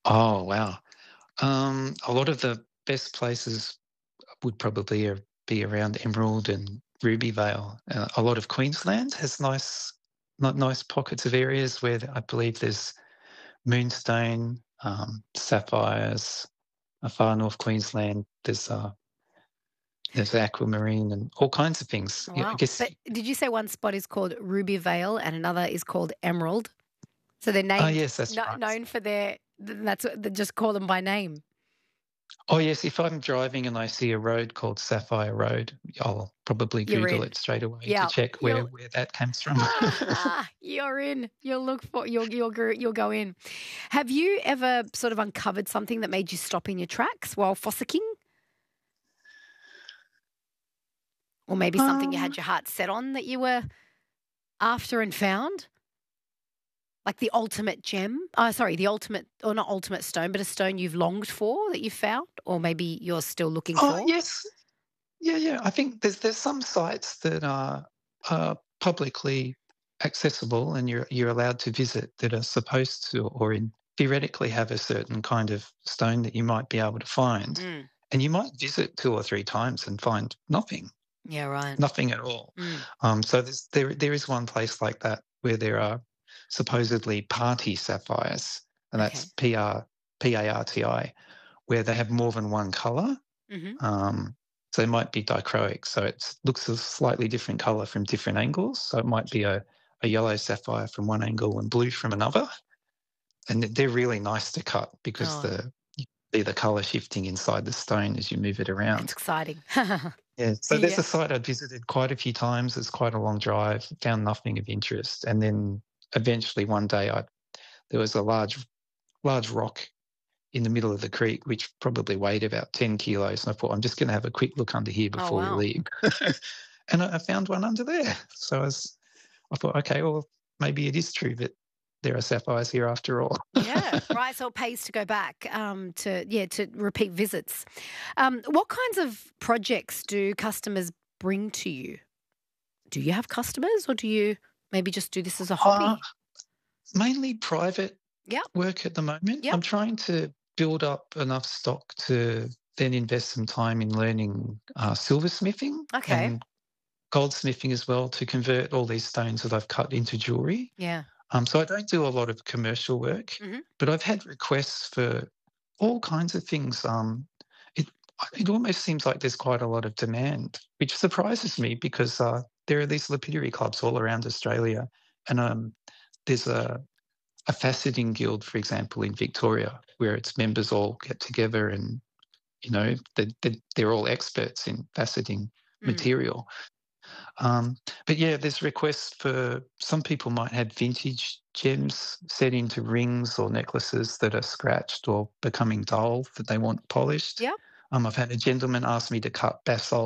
Oh, wow. A lot of the best places would probably be around Emerald and Ruby Vale. A lot of Queensland has nice pockets of areas where I believe there's moonstone, sapphires. Far north Queensland, there's aquamarine and all kinds of things. Yeah, I Wow. guess. But did you say one spot is called Ruby Vale and another is called Emerald? So they're Oh, named yes, that's right. known for that's what they just call them by name. Oh, yes, if I'm driving and I see a road called Sapphire Road, I'll probably You're Google in. it straight away to Yeah. check You'll where that comes from. you're in. You'll look for you'll go in. Have you ever sort of uncovered something that made you stop in your tracks while fossicking? Or maybe something you Um, had your heart set on that you were after and found? Like the ultimate gem? Oh, sorry, the ultimate or not ultimate stone, but a stone you've longed for that you found? Or maybe you're still looking oh, for? yes. Yeah, yeah. I think there's some sites that are publicly accessible and you're allowed to visit that are supposed to or theoretically have a certain kind of stone that you might be able to find. Mm. And you might visit 2 or 3 times and find nothing, Yeah, right. nothing at all. Mm. So there is one place like that where there are supposedly party sapphires, and that's Okay. PARTI, where they have more than one color. Mhm. Um, so it might be dichroic, so it looks a slightly different color from different angles. So it might be a yellow sapphire from one angle and blue from another. And they're really nice to cut because Oh, you see the color shifting inside the stone as you move it it's around. exciting. Yeah, so there's Yeah. a site I'd visited quite a few times. It's quite a long drive, found nothing of interest. And then eventually one day there was a large rock in the middle of the creek, which probably weighed about 10 kilos. And I thought, I'm just going to have a quick look under here Oh, before we wow. leave. And I found one under there. I thought, okay, well, maybe it is true that there are sapphires here after all. Yeah, right, so it pays to go back, to repeat visits. What kinds of projects do customers bring to you? Do you have customers or do you maybe just do this as a uh, hobby? Mainly private Yep, work at the moment. yep. I'm trying to build up enough stock to then invest some time in learning silversmithing Okay. and goldsmithing as well to convert all these stones that I've cut into jewelry. Yeah. So I don't do a lot of commercial work, Mhm. but I've had requests for all kinds of things. It it almost seems like there's quite a lot of demand, which surprises me because there are these lapidary clubs all around Australia, and there's a faceting guild, for example, in Victoria, where its members all get together and they're all experts in faceting Mm. material. Um, but yeah, there's requests for some people might have vintage gems set into rings or necklaces that are scratched or becoming dull that they want polished. Yep. I've had a gentleman ask me to cut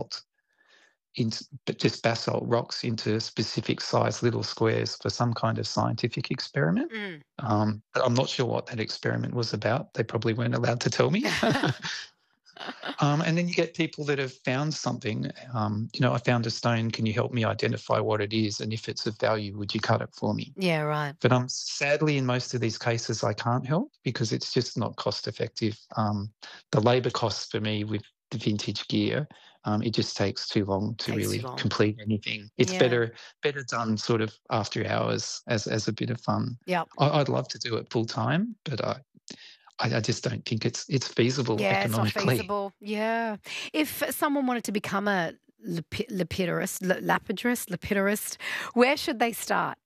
but just basalt rocks into specific size little squares for some kind of scientific experiment. Mm. But I'm not sure what that experiment was about. They probably weren't allowed to tell me. And then you get people that have found something. I found a stone. Can you help me identify what it is? And if it's of value, would you cut it for me? Yeah, right. But sadly, in most of these cases, I can't help because it's just not cost effective. The labour costs for me with the vintage gear, it just takes too long to Takes too really long. complete anything. It's Yeah. better done sort of after hours as a bit of fun. Yep. I'd love to do it full time, but I just don't think it's feasible Yeah, it's not economically. feasible. Yeah. If someone wanted to become a lapidurist, where should they start?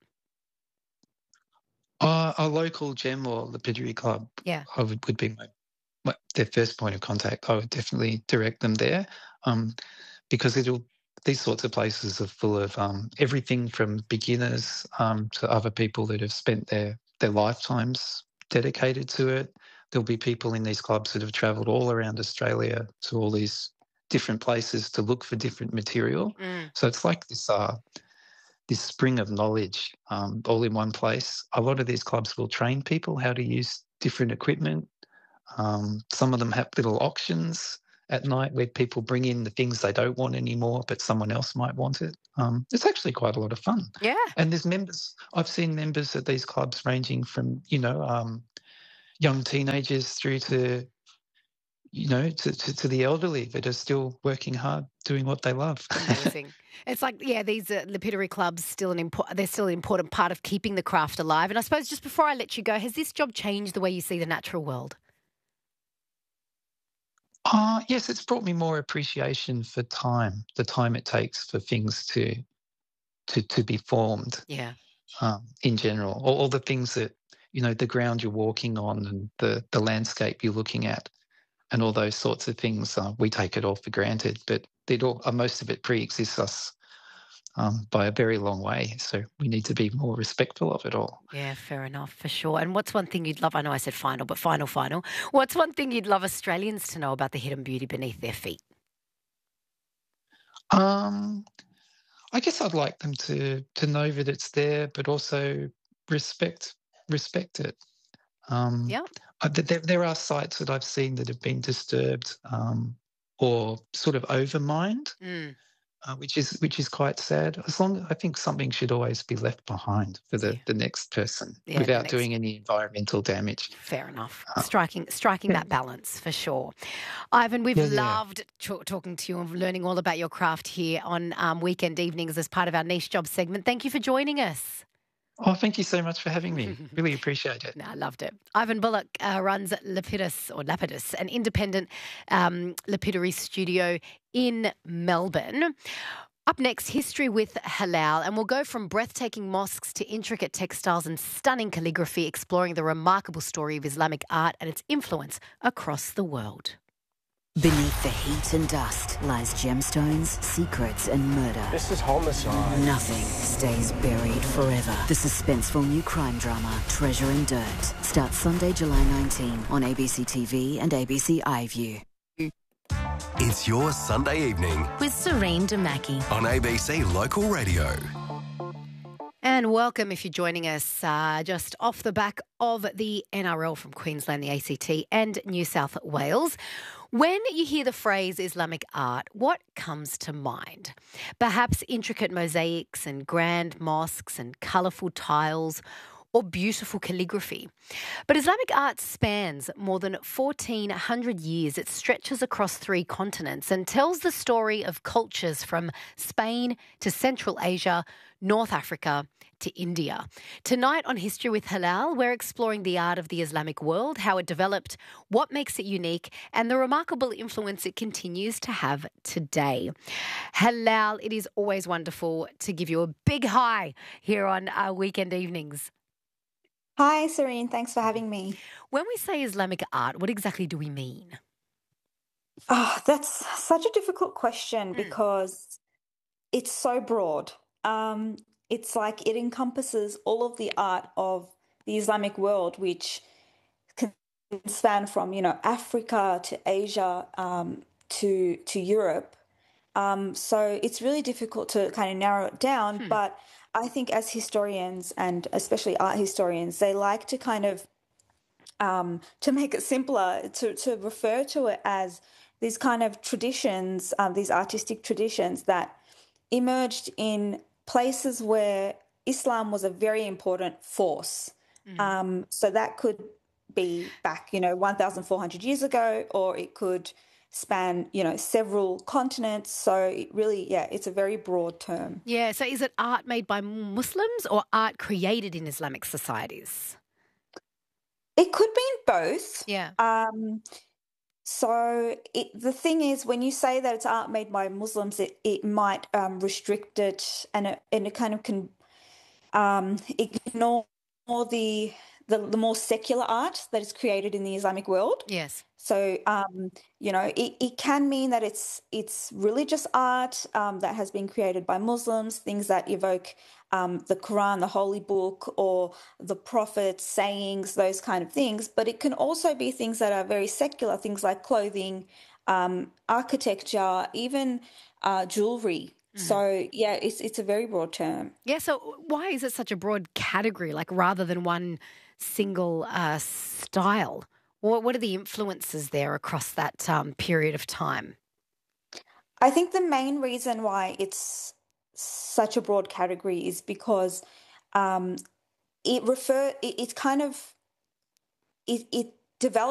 A local gem or lapidary club, Yeah. would be their first point of contact. I would definitely direct them there, um, because these sorts of places are full of everything from beginners to other people that have spent their lifetimes dedicated to it. There'll be people in these clubs that have travelled all around Australia to all these different places to look for different material. Mm. So it's like this spring of knowledge, all in one place. A lot of these clubs will train people how to use different equipment. Some of them have little auctions at night where people bring in the things they don't want anymore, but someone else might want it. It's actually quite a lot of fun. Yeah. And there's members. I've seen members at these clubs ranging from young teenagers through to, to the elderly that are still working hard, doing what they love. Amazing. It's like, yeah, these lapidary clubs they're still an important part of keeping the craft alive. And I suppose just before I let you go, has this job changed the way you see the natural world? Yes, it's brought me more appreciation for time, the time it takes for things to be formed. Yeah. In general, all the things that, the ground you're walking on and the landscape you're looking at, and all those sorts of things, we take it all for granted, but most of it pre-exists us by a very long way. So we need to be more respectful of it all. Yeah, fair enough, for sure. And what's one thing you'd love? I know I said final, but final. What's one thing you'd love Australians to know about the hidden beauty beneath their feet? Um, I guess I'd like them to know that it's there, but also respect it. Um, Yeah. there are sites that I've seen that have been disturbed, or sort of overmined, Mm, which is quite sad. I think something should always be left behind for yeah. the next person Yeah, the without next. doing any environmental damage. Fair enough. Uh, Striking yeah, that balance for sure. Ivan, we've yeah. loved talking to you and learning all about your craft here on weekend evenings as part of our niche job segment. Thank you for joining us. Oh, thank you so much for having me. Really appreciate it. No, I loved it. Ivan Bullock runs Lapidus, an independent lapidary studio in Melbourne. Up next, history with Halal, and we'll go from breathtaking mosques to intricate textiles and stunning calligraphy, exploring the remarkable story of Islamic art and its influence across the world. Beneath the heat and dust lies gemstones, secrets and murder. This is homicide. Nothing stays buried forever. The suspenseful new crime drama, Treasure and Dirt, starts Sunday, July 19 on ABC TV and ABC iView. It's your Sunday evening With Serene Damaki. on ABC Local Radio. And welcome if you're joining us just off the back of the NRL from Queensland, the ACT and New South Wales. When you hear the phrase Islamic art, what comes to mind? Perhaps intricate mosaics and grand mosques and colourful tiles, or beautiful calligraphy. But Islamic art spans more than 1,400 years. It stretches across 3 continents and tells the story of cultures from Spain to Central Asia, North Africa to India. Tonight on History with Halal, we're exploring the art of the Islamic world, how it developed, what makes it unique, and the remarkable influence it continues to have today. Halal, it is always wonderful to give you a big hi here on our weekend evenings. Hi, Serene. Thanks for having me. When we say Islamic art, what exactly do we mean? Oh, that's such a difficult question Mm. because it's so broad. It's like it encompasses all of the art of the Islamic world, which can span from, Africa to Asia, to Europe. So it's really difficult to kind of narrow it down, but I think as historians and especially art historians, they like to kind of to make it simpler, to refer to it as these kind of traditions, these artistic traditions that emerged in places where Islam was a very important force. So that could be back, 1,400 years ago, or it could span, several continents. So it really, it's a very broad term. Yeah, so is it art made by Muslims or art created in Islamic societies? It could be in both. Yeah. So the thing is, when you say that it's art made by Muslims, it might restrict it, and it kind of can ignore the more secular art that is created in the Islamic world. Yes. So it can mean that it's religious art that has been created by Muslims, things that evoke the Quran, the Holy Book, or the Prophet's sayings, those kind of things. But it can also be things that are very secular, things like clothing, architecture, even jewelry. So it's a very broad term. Yeah, so why is it such a broad category, like rather than one single style? What are the influences there across that period of time? I think the main reason why it's such a broad category is because it's kind of it develops